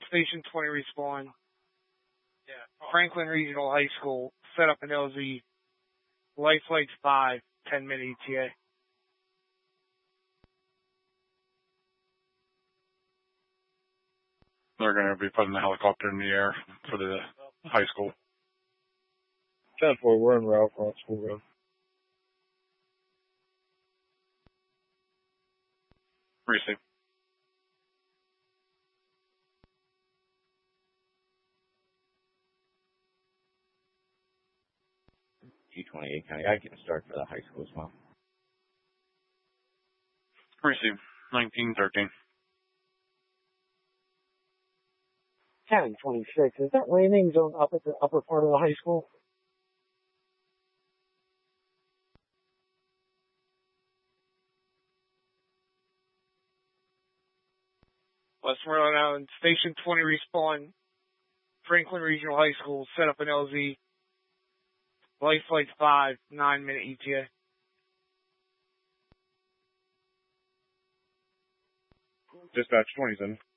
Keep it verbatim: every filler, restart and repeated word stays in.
Station twenty respawn. Franklin Regional High School, set up an L Z. Life Flight five, ten minute E T A. They're going to be putting the helicopter in the air for the high school. ten four, we're en route on school road. Receive. G twenty-eight County, I can start for the high school as well. Receive. nineteen thirteen. ten twenty-six, is that landing zone up at the upper part of the high school? Western Rhode Island, Station twenty respawn. Franklin Regional High School, set up an L Z. Life Flight five, nine minute E T A. Dispatch twenty-seven.